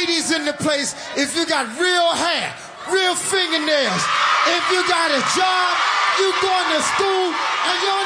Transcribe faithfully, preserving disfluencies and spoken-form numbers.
ladies in the place, if you got real hair, real fingernails, if you got a job, you going to school, and you're